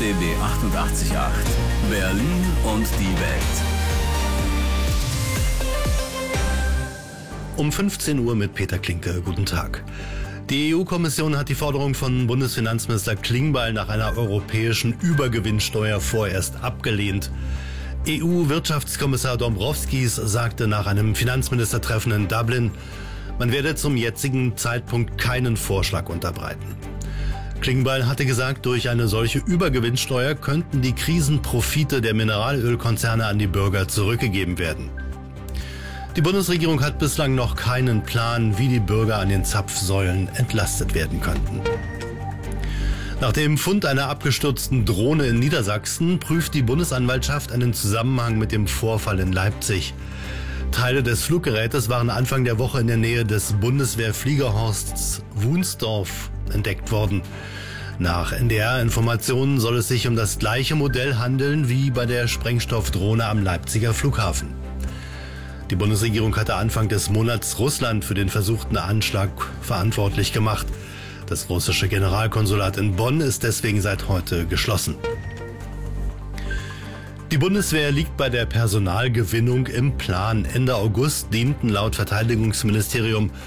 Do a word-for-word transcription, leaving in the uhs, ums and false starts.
D B achtundachtzig Komma acht. Berlin und die Welt. Um fünfzehn Uhr mit Peter Klinke. Guten Tag. Die E U-Kommission hat die Forderung von Bundesfinanzminister Klingbeil nach einer europäischen Übergewinnsteuer vorerst abgelehnt. E U-Wirtschaftskommissar Dombrovskis sagte nach einem Finanzministertreffen in Dublin, man werde zum jetzigen Zeitpunkt keinen Vorschlag unterbreiten. Klingbeil hatte gesagt, durch eine solche Übergewinnsteuer könnten die Krisenprofite der Mineralölkonzerne an die Bürger zurückgegeben werden. Die Bundesregierung hat bislang noch keinen Plan, wie die Bürger an den Zapfsäulen entlastet werden könnten. Nach dem Fund einer abgestürzten Drohne in Niedersachsen prüft die Bundesanwaltschaft einen Zusammenhang mit dem Vorfall in Leipzig. Teile des Fluggerätes waren Anfang der Woche in der Nähe des Bundeswehrfliegerhorsts Wunsdorf entdeckt worden. Nach N D R-Informationen soll es sich um das gleiche Modell handeln wie bei der Sprengstoffdrohne am Leipziger Flughafen. Die Bundesregierung hatte Anfang des Monats Russland für den versuchten Anschlag verantwortlich gemacht. Das russische Generalkonsulat in Bonn ist deswegen seit heute geschlossen. Die Bundeswehr liegt bei der Personalgewinnung im Plan. Ende August dienten laut Verteidigungsministerium